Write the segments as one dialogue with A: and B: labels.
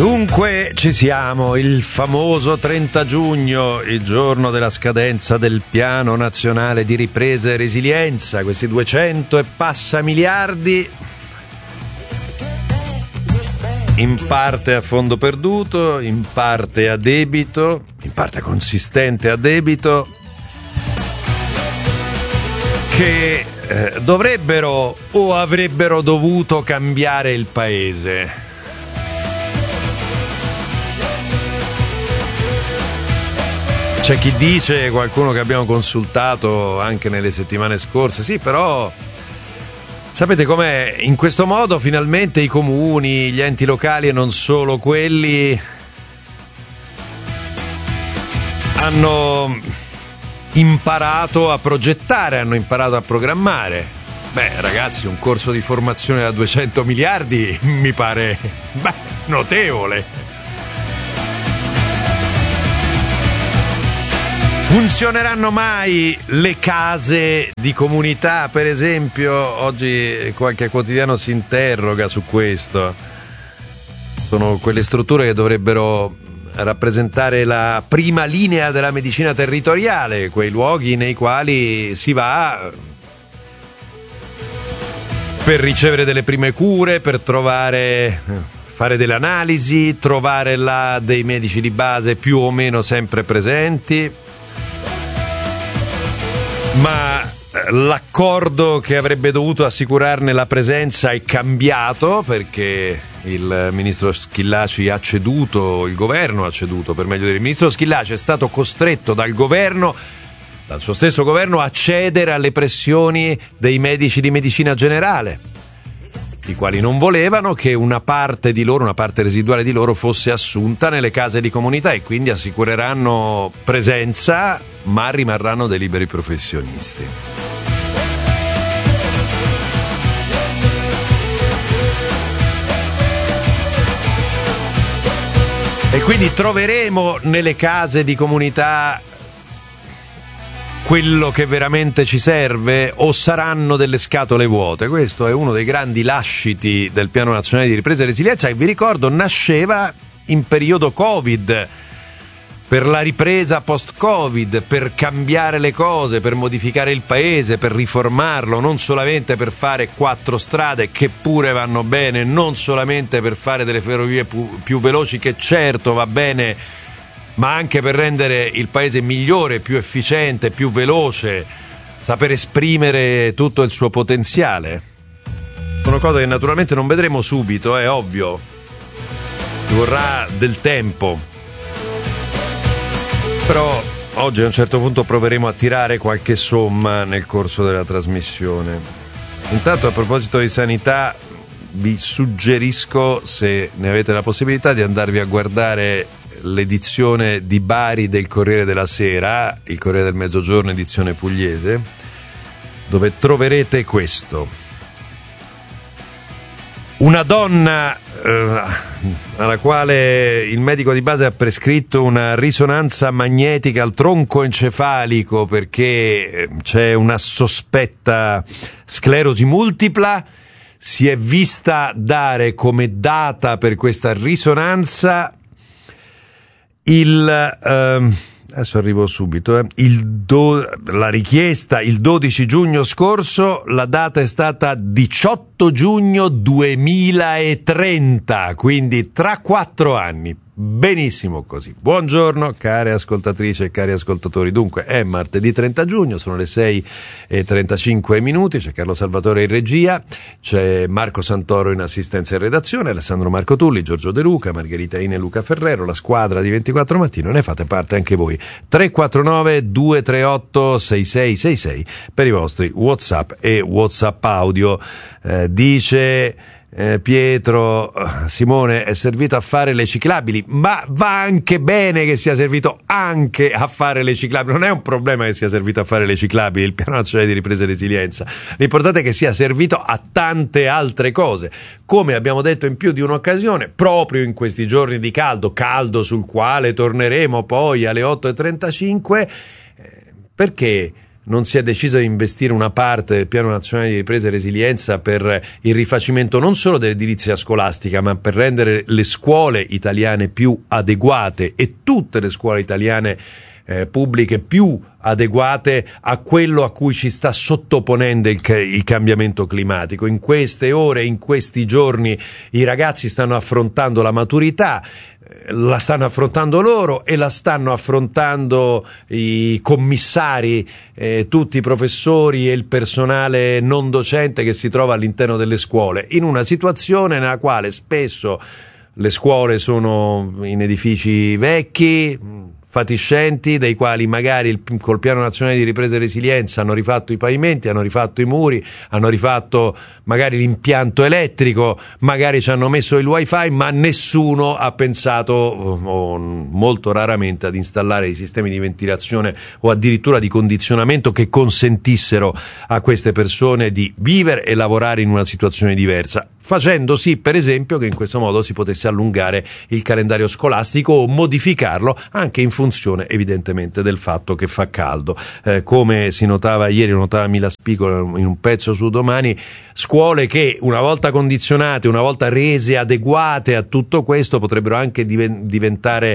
A: Dunque ci siamo, il famoso 30 giugno, il giorno della scadenza del Piano Nazionale di Ripresa e Resilienza, questi 200 e passa miliardi, in parte a fondo perduto, in parte a debito, in parte consistente a debito, che dovrebbero o avrebbero dovuto cambiare il paese. C'è chi dice, qualcuno che abbiamo consultato anche nelle settimane scorse, sì, però sapete com'è? In questo modo finalmente i comuni, gli enti locali e non solo quelli hanno imparato a progettare, hanno imparato a programmare. Beh, ragazzi, un corso di formazione da 200 miliardi mi pare notevole. Funzioneranno mai le case di comunità, per esempio? Oggi qualche quotidiano si interroga su questo. Sono quelle strutture che dovrebbero rappresentare la prima linea della medicina territoriale, quei luoghi nei quali si va per ricevere delle prime cure, per fare delle analisi, trovare là dei medici di base più o meno sempre presenti. Ma l'accordo che avrebbe dovuto assicurarne la presenza è cambiato perché il ministro Schillaci ha ceduto, il governo ha ceduto, per meglio dire. Il ministro Schillaci è stato costretto dal suo stesso governo, a cedere alle pressioni dei medici di medicina generale, i quali non volevano che una parte residuale di loro fosse assunta nelle case di comunità, e quindi assicureranno presenza, ma rimarranno dei liberi professionisti. E quindi troveremo nelle case di comunità quello che veramente ci serve, o saranno delle scatole vuote? Questo è uno dei grandi lasciti del Piano Nazionale di Ripresa e Resilienza, che vi ricordo nasceva in periodo Covid, per la ripresa post-Covid, per cambiare le cose, per modificare il paese, per riformarlo, non solamente per fare 4 strade che pure vanno bene, non solamente per fare delle ferrovie più veloci, che certo va bene, ma anche per rendere il paese migliore, più efficiente, più veloce, saper esprimere tutto il suo potenziale. Sono cose che naturalmente non vedremo subito, è ovvio, ci vorrà del tempo. Però oggi a un certo punto proveremo a tirare qualche somma nel corso della trasmissione. Intanto, a proposito di sanità, vi suggerisco, se ne avete la possibilità, di andarvi a guardare l'edizione di Bari del Corriere della Sera, il Corriere del Mezzogiorno edizione pugliese, dove troverete questo. Una donna alla quale il medico di base ha prescritto una risonanza magnetica al tronco encefalico perché c'è una sospetta sclerosi multipla, si è vista dare come data per questa risonanza adesso arrivo subito, la richiesta il 12 giugno scorso, la data è stata 18 giugno 2030, quindi tra 4 anni. Benissimo così. Buongiorno care ascoltatrici e cari ascoltatori. Dunque è martedì 30 giugno, sono le 6:35, c'è Carlo Salvatore in regia, c'è Marco Santoro in assistenza e redazione, Alessandro Marco Tulli, Giorgio De Luca, Margherita Ine e Luca Ferrero, la squadra di 24 Mattino, ne fate parte anche voi. 349 238 6666 per i vostri WhatsApp e WhatsApp audio. Dice Pietro, Simone è servito a fare le ciclabili, ma va anche bene che sia servito anche a fare le ciclabili, non è un problema che sia servito a fare le ciclabili, il Piano Nazionale di Ripresa e Resilienza, l'importante è che sia servito a tante altre cose, come abbiamo detto in più di un'occasione, proprio in questi giorni di caldo sul quale torneremo poi alle 8:35, perché non si è deciso di investire una parte del Piano Nazionale di Ripresa e Resilienza per il rifacimento non solo dell'edilizia scolastica, ma per rendere le scuole italiane più adeguate e tutte le scuole italiane pubbliche più adeguate a quello a cui ci sta sottoponendo il cambiamento climatico. In queste ore, in questi giorni, i ragazzi stanno affrontando la maturità, la stanno affrontando loro e la stanno affrontando i commissari, tutti i professori e il personale non docente che si trova all'interno delle scuole, in una situazione nella quale spesso le scuole sono in edifici vecchi, fatiscenti, dei quali magari col Piano Nazionale di Ripresa e Resilienza hanno rifatto i pavimenti, hanno rifatto i muri, hanno rifatto magari l'impianto elettrico, magari ci hanno messo il wifi, ma nessuno ha pensato, o molto raramente, ad installare i sistemi di ventilazione o addirittura di condizionamento che consentissero a queste persone di vivere e lavorare in una situazione diversa, facendo sì, per esempio, che in questo modo si potesse allungare il calendario scolastico o modificarlo anche in funzione evidentemente del fatto che fa caldo. Come si notava ieri, notava Mila Spicola in un pezzo su Domani, scuole che una volta condizionate, una volta rese adeguate a tutto questo, potrebbero anche diventare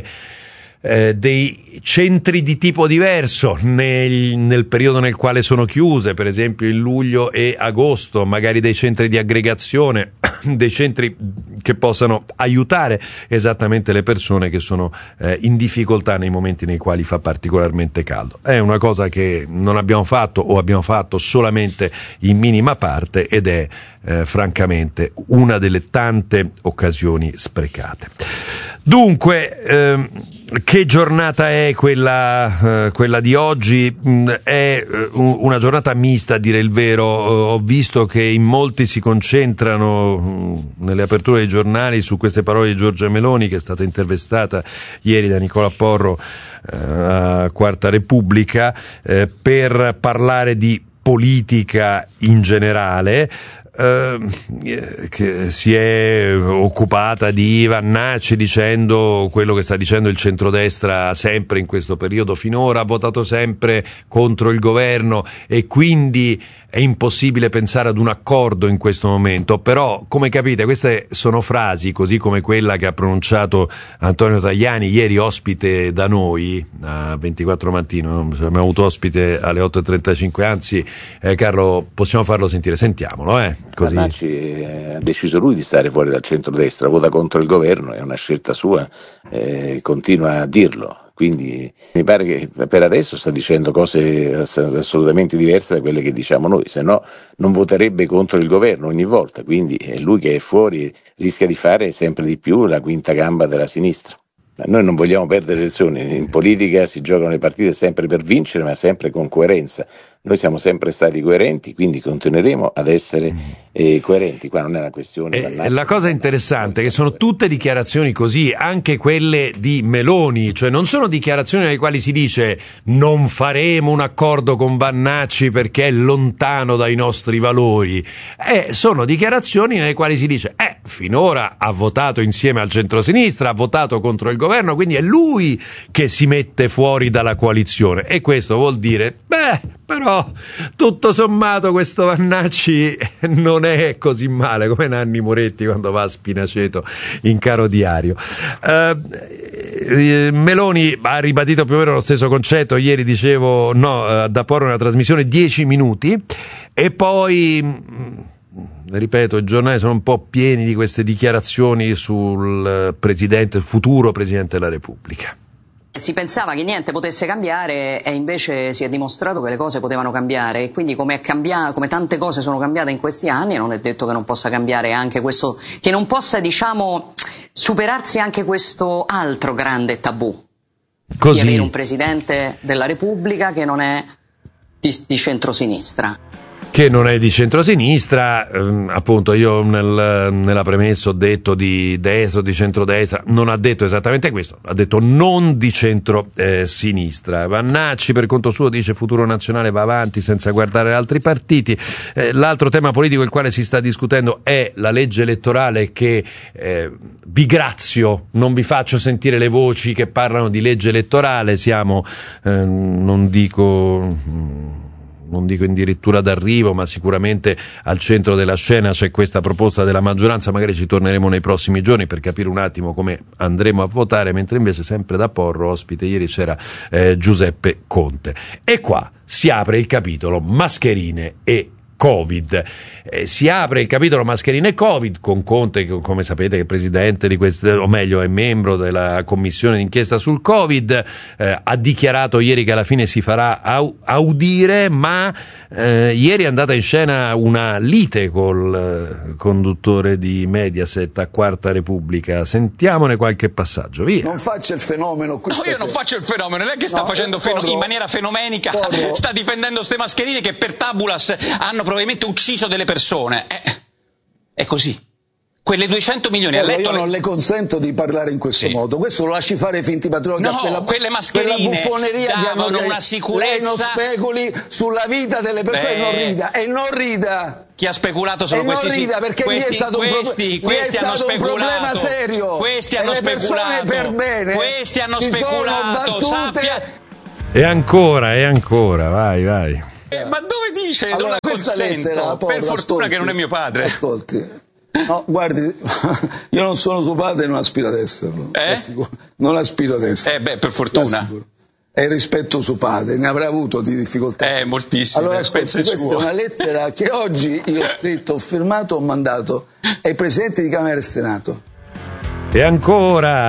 A: dei centri di tipo diverso nel periodo nel quale sono chiuse, per esempio in luglio e agosto, magari dei centri di aggregazione, dei centri che possano aiutare esattamente le persone che sono in difficoltà nei momenti nei quali fa particolarmente caldo. È una cosa che non abbiamo fatto o abbiamo fatto solamente in minima parte ed è francamente una delle tante occasioni sprecate. Dunque, che giornata è quella di oggi? È una giornata mista, a dire il vero. Ho visto che in molti si concentrano nelle aperture dei giornali su queste parole di Giorgia Meloni, che è stata intervistata ieri da Nicola Porro a Quarta Repubblica, per parlare di politica in generale. Che si è occupata di Vannacci, dicendo quello che sta dicendo il centrodestra sempre in questo periodo finora, ha votato sempre contro il governo e quindi è impossibile pensare ad un accordo in questo momento. Però, come capite, queste sono frasi, così come quella che ha pronunciato Antonio Tajani ieri ospite da noi a 24 Mattino. Abbiamo avuto ospite alle 8:35, anzi Carlo, possiamo farlo sentire? Sentiamolo, così.
B: Vannacci ha deciso lui di stare fuori dal centrodestra, vota contro il governo, è una scelta sua, continua a dirlo. Quindi mi pare che per adesso sta dicendo cose assolutamente diverse da quelle che diciamo noi, se no non voterebbe contro il governo ogni volta, quindi è lui che è fuori, rischia di fare sempre di più la quinta gamba della sinistra. Noi non vogliamo perdere elezioni, in politica si giocano le partite sempre per vincere, ma sempre con coerenza. Noi siamo sempre stati coerenti, quindi continueremo ad essere coerenti. Qua non è una questione.
A: La cosa interessante è che sono tutte dichiarazioni così, anche quelle di Meloni, cioè non sono dichiarazioni nelle quali si dice non faremo un accordo con Vannacci perché è lontano dai nostri valori. Sono dichiarazioni nelle quali si dice finora ha votato insieme al centrosinistra, ha votato contro il governo, quindi è lui che si mette fuori dalla coalizione, e questo vuol dire però tutto sommato questo Vannacci non è così male come Nanni Moretti quando va a Spinaceto in Caro Diario. Meloni ha ribadito più o meno lo stesso concetto. Ieri dicevo da porre una trasmissione 10 minuti e poi ripeto, i giornali sono un po' pieni di queste dichiarazioni sul futuro Presidente della Repubblica.
C: Si pensava che niente potesse cambiare e invece si è dimostrato che le cose potevano cambiare, e quindi come tante cose sono cambiate in questi anni, non è detto che non possa cambiare anche questo, che non possa, superarsi anche questo altro grande tabù. Così. Di avere un Presidente della Repubblica che non è di centrosinistra.
A: Che non è di centrosinistra, appunto io nella premessa ho detto di destra o di centrodestra, non ha detto esattamente questo, ha detto non di centro-sinistra. Vannacci per conto suo dice Futuro Nazionale va avanti senza guardare altri partiti. L'altro tema politico il quale si sta discutendo è la legge elettorale, che vi grazio, non vi faccio sentire le voci che parlano di legge elettorale, siamo non dico non dico addirittura d'arrivo, ma sicuramente al centro della scena c'è questa proposta della maggioranza. Magari ci torneremo nei prossimi giorni per capire un attimo come andremo a votare, mentre invece sempre da Porro ospite ieri c'era Giuseppe Conte. E qua si apre il capitolo mascherine e Covid. Si apre il capitolo mascherine e Covid con Conte, che come sapete è presidente di o meglio è membro della commissione d'inchiesta sul Covid, ha dichiarato ieri che alla fine si farà audire, ma ieri è andata in scena una lite col conduttore di Mediaset a Quarta Repubblica. Sentiamone qualche passaggio, via.
D: Non faccia il fenomeno.
E: No, io non faccio il fenomeno, lei che sta facendo in maniera fenomenica, sta difendendo ste mascherine che per tabulas hanno probabilmente ucciso delle persone. È così. Quelle 200 milioni.
D: Io non le consento di parlare in questo modo. Questo lo lasci fare ai finti patroni.
E: No, quelle mascherine davano una sicurezza.
D: Lei non speculi sulla vita delle persone, non rida.
E: Chi ha speculato sono questi?
D: Non rida, perché
E: questi hanno speculato.
D: Un problema serio.
E: Questi hanno speculato.
D: Per bene.
E: Questi hanno speculato. Sappia.
A: E ancora, vai.
E: Ma dove dice?
D: Allora,
E: non la
D: questa lettera,
E: per fortuna che non è mio padre.
D: Ascolti, no, guardi, io non sono suo padre e non aspiro ad esserlo. Non aspiro ad esserlo.
E: Per fortuna.
D: E rispetto suo padre, ne avrà avuto di difficoltà.
E: Moltissime.
D: Allora, ascolti, questa è una lettera che oggi io ho scritto, ho firmato, ho mandato ai presidenti di Camera e Senato.
A: E ancora.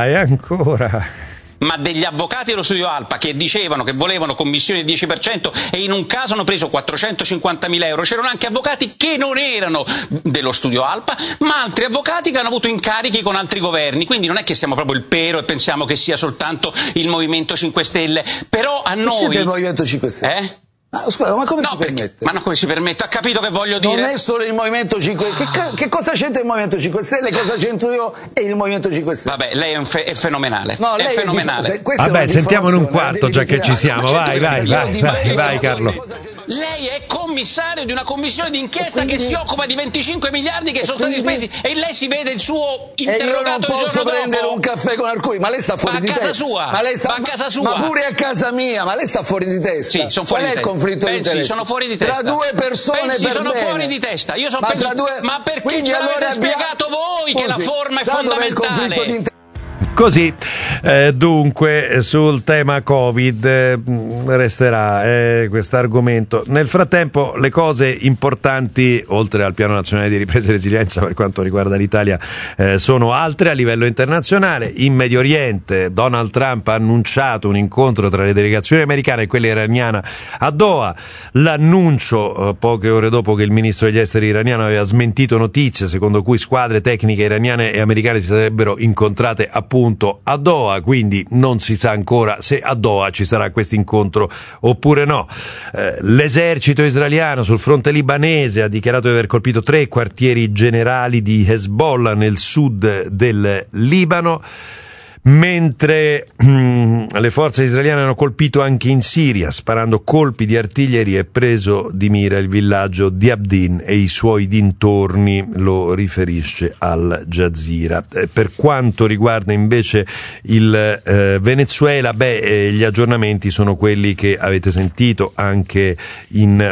E: Ma degli avvocati dello studio Alpa che dicevano che volevano commissioni del 10% e in un caso hanno preso 450.000 euro. C'erano anche avvocati che non erano dello studio Alpa, ma altri avvocati che hanno avuto incarichi con altri governi. Quindi non è che siamo proprio il pero e pensiamo che sia soltanto il Movimento 5 Stelle. Però a noi...
D: C'è del Movimento 5 Stelle? Scusa, ma come si permette?
E: Ma no, come si permette? Ha capito che voglio dire?
D: Non è solo il Movimento 5 Stelle. Che cosa c'entra il Movimento 5 Stelle? Cosa c'entro io e il Movimento 5 Stelle?
E: Vabbè, lei è fenomenale.
D: No,
E: è fenomenale.
A: Vabbè, sentiamo in un quarto già che ci siamo. Vai Carlo.
E: Lei è commissario di una commissione d'inchiesta che si occupa di 25 miliardi che sono stati spesi e lei si vede il suo interrogato il giorno dopo.
D: Io non posso prendere un caffè con Arcuri, ma lei sta fuori di testa.
E: Va a casa sua.
D: Ma pure a casa mia, ma lei sta fuori di testa.
E: Sì, sono fuori di testa.
D: Qual è il conflitto di interesse?
E: Sono fuori di testa.
D: Tra due persone
E: sono fuori di testa. Io sono ma perché ce l'avete spiegato voi che la forma è fondamentale?
A: Così, dunque, sul tema Covid resterà quest'argomento. Nel frattempo le cose importanti, oltre al Piano Nazionale di Ripresa e Resilienza per quanto riguarda l'Italia, sono altre a livello internazionale. In Medio Oriente Donald Trump ha annunciato un incontro tra le delegazioni americane e quella iraniana a Doha. L'annuncio poche ore dopo che il ministro degli esteri iraniano aveva smentito notizie secondo cui squadre tecniche iraniane e americane si sarebbero incontrate appunto a Doha, quindi non si sa ancora se a Doha ci sarà questo incontro oppure no. L'esercito israeliano sul fronte libanese ha dichiarato di aver colpito 3 quartieri generali di Hezbollah nel sud del Libano, mentre le forze israeliane hanno colpito anche in Siria, sparando colpi di artiglieria e preso di mira il villaggio di Abdin e i suoi dintorni, lo riferisce Al Jazeera. Per quanto riguarda invece il Venezuela, gli aggiornamenti sono quelli che avete sentito anche in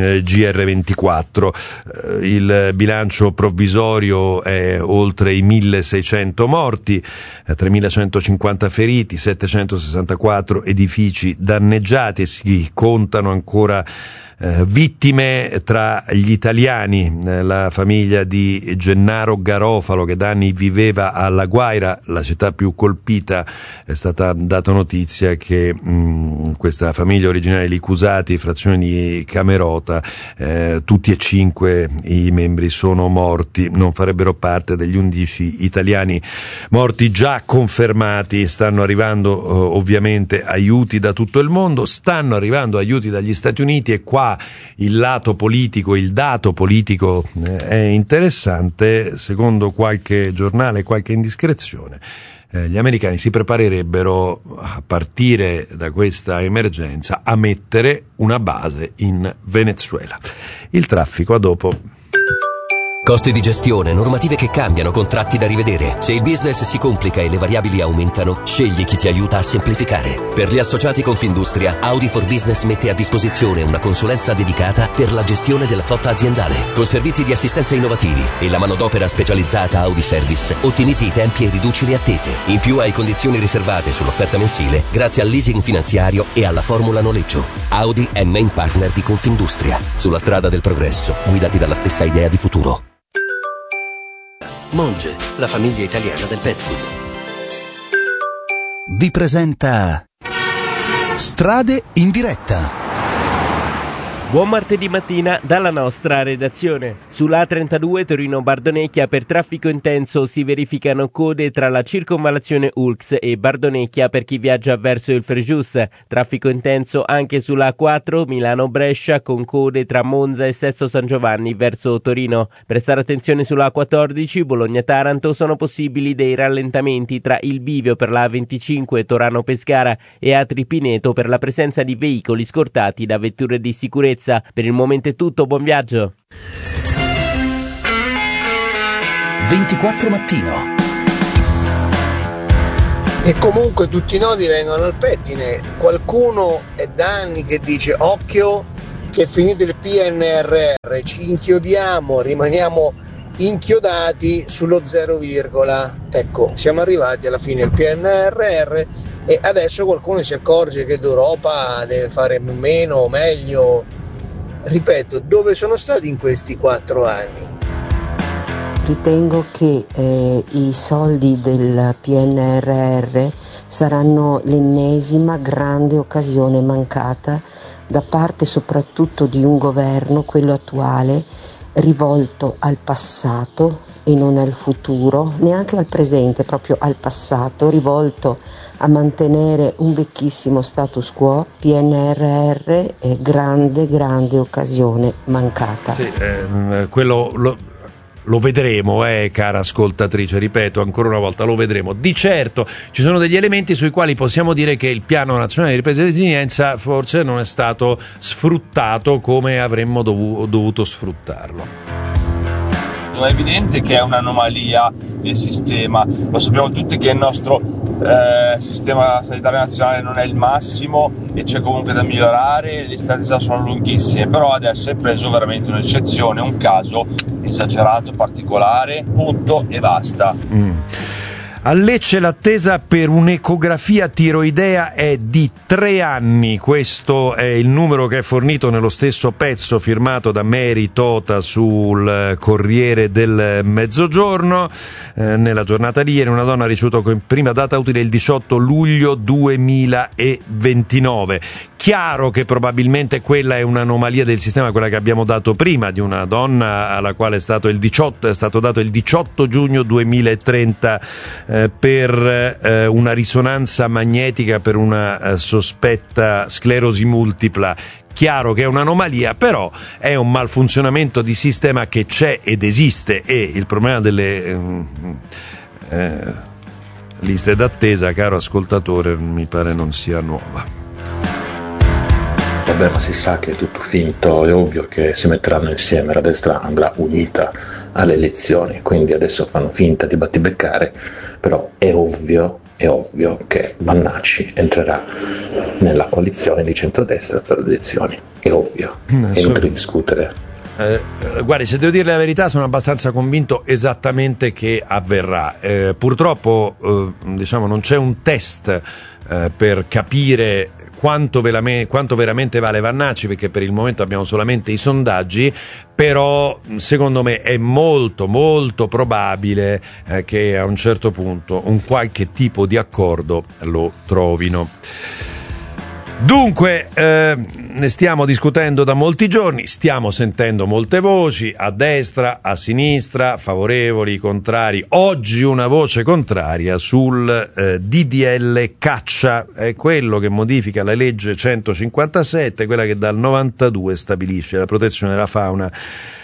A: GR24. Il bilancio provvisorio è oltre i 1.600 morti, 3.150 feriti, 764 edifici danneggiati e si contano ancora vittime tra gli italiani. La famiglia di Gennaro Garofalo, che da anni viveva a La Guaira, la città più colpita, è stata data notizia che questa famiglia originaria di Licusati, frazione di Camerota, tutti e 5 i membri sono morti, non farebbero parte degli 11 italiani morti già confermati. Stanno arrivando ovviamente aiuti da tutto il mondo, stanno arrivando aiuti dagli Stati Uniti, e qua il lato politico, il dato politico è interessante. Secondo qualche giornale, qualche indiscrezione, gli americani si preparerebbero, a partire da questa emergenza, a mettere una base in Venezuela. Il traffico, a dopo.
F: Costi di gestione, normative che cambiano, contratti da rivedere. Se il business si complica e le variabili aumentano, scegli chi ti aiuta a semplificare. Per gli associati Confindustria, Audi for Business mette a disposizione una consulenza dedicata per la gestione della flotta aziendale. Con servizi di assistenza innovativi e la manodopera specializzata Audi Service, ottimizzi i tempi e riduci le attese. In più hai condizioni riservate sull'offerta mensile grazie al leasing finanziario e alla formula noleggio. Audi è main partner di Confindustria. Sulla strada del progresso, guidati dalla stessa idea di futuro.
G: Monge, la famiglia italiana del pet food.
H: Vi presenta Strade in diretta.
I: Buon martedì mattina dalla nostra redazione. Sulla A32 Torino-Bardonecchia per traffico intenso si verificano code tra la circonvallazione Ulx e Bardonecchia per chi viaggia verso il Frejus. Traffico intenso anche sulla A4 Milano-Brescia con code tra Monza e Sesto San Giovanni verso Torino. Prestare attenzione sulla A14 Bologna-Taranto, sono possibili dei rallentamenti tra il bivio per la A25 Torano-Pescara e Atri-Pineto per la presenza di veicoli scortati da vetture di sicurezza. Per il momento è tutto, buon viaggio.
H: 24 mattino.
J: E comunque tutti i nodi vengono al pettine. Qualcuno è da anni che dice occhio che è finito il PNRR, ci inchiodiamo, rimaniamo inchiodati sullo 0, ecco, siamo arrivati alla fine del PNRR e adesso qualcuno si accorge che l'Europa deve fare meno o meglio. Ripeto, dove sono stati in questi 4 anni?
K: Ritengo che i soldi del PNRR saranno l'ennesima grande occasione mancata da parte soprattutto di un governo, quello attuale, rivolto al passato e non al futuro, neanche al presente, proprio al passato, rivolto a mantenere un vecchissimo status quo. PNRR è grande occasione mancata.
A: Sì, quello lo vedremo, cara ascoltatrice, ripeto ancora una volta, lo vedremo. Di certo ci sono degli elementi sui quali possiamo dire che il Piano Nazionale di Ripresa e Resilienza forse non è stato sfruttato come avremmo dovuto sfruttarlo.
L: È evidente che è un'anomalia del sistema, lo sappiamo tutti che il nostro sistema sanitario nazionale non è il massimo e c'è comunque da migliorare, le istanze sono lunghissime, però adesso è preso veramente un'eccezione, un caso esagerato, particolare, punto e basta.
A: A Lecce l'attesa per un'ecografia tiroidea è di 3 anni, questo è il numero che è fornito nello stesso pezzo firmato da Mary Tota sul Corriere del Mezzogiorno. Nella giornata di ieri una donna ha ricevuto in prima data utile il 18 luglio 2029. Chiaro che probabilmente quella è un'anomalia del sistema, quella che abbiamo dato prima, di una donna alla quale è stato dato il 18 giugno 2030 per una risonanza magnetica per una sospetta sclerosi multipla. Chiaro che è un'anomalia, però è un malfunzionamento di sistema che c'è ed esiste, e il problema delle liste d'attesa, caro ascoltatore, mi pare non sia nuova.
M: Vabbè, ma si sa che è tutto finto, è ovvio che si metteranno insieme, la destra andrà unita alle elezioni, quindi adesso fanno finta di battibeccare, però è ovvio che Vannacci entrerà nella coalizione di centrodestra per le elezioni, è ovvio, è inutile discutere.
A: Guardi, se devo dire la verità, sono abbastanza convinto esattamente che avverrà. Purtroppo non c'è un test per capire quanto veramente vale Vannacci, perché per il momento abbiamo solamente i sondaggi, però secondo me è molto molto probabile che a un certo punto un qualche tipo di accordo lo trovino. Dunque, ne stiamo discutendo da molti giorni, stiamo sentendo molte voci, a destra, a sinistra, favorevoli, contrari. Oggi una voce contraria sul DDL caccia, è quello che modifica la legge 157, quella che dal 92 stabilisce la protezione della fauna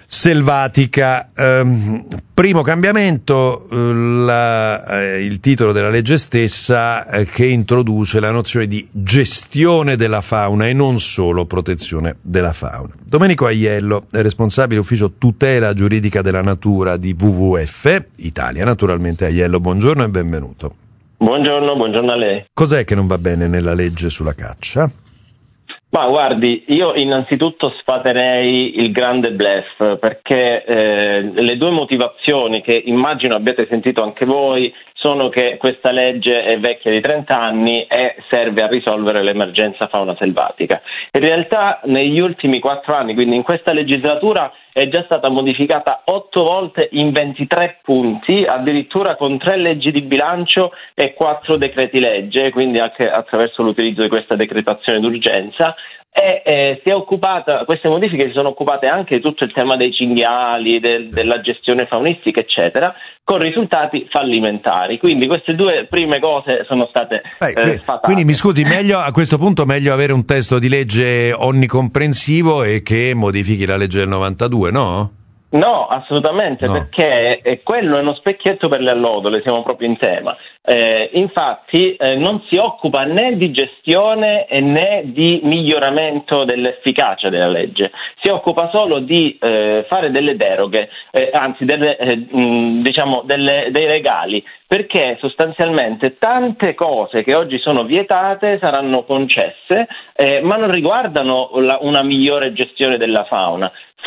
A: selvatica. Primo cambiamento, il titolo della legge stessa che introduce la nozione di gestione della fauna e non solo protezione della fauna. Domenico Aiello è responsabile ufficio tutela giuridica della natura di WWF Italia. Naturalmente Aiello, buongiorno e benvenuto.
N: Buongiorno a lei.
A: Cos'è che non va bene nella legge sulla caccia?
N: Ma guardi, io innanzitutto sfaterei il grande bluff, perché le due motivazioni che immagino abbiate sentito anche voi sono che questa legge è vecchia di 30 anni e serve a risolvere l'emergenza fauna selvatica. In realtà negli ultimi 4 anni, quindi in questa legislatura, è già stata modificata 8 volte in 23 punti, addirittura con 3 leggi di bilancio e 4 decreti legge, quindi anche attraverso l'utilizzo di questa decretazione d'urgenza. E queste modifiche si sono occupate anche di tutto il tema dei cinghiali, della gestione faunistica, eccetera, con risultati fallimentari. Quindi queste due prime cose sono state fatate.
A: Quindi mi scusi, a questo punto meglio avere un testo di legge onnicomprensivo e che modifichi la legge del 92, no?
N: No, assolutamente, no. Perché quello è uno specchietto per le allodole, siamo proprio in tema. Infatti non si occupa né di gestione né di miglioramento dell'efficacia della legge, si occupa solo di fare delle deroghe, dei regali, perché sostanzialmente tante cose che oggi sono vietate saranno concesse, ma non riguardano una migliore gestione della fauna.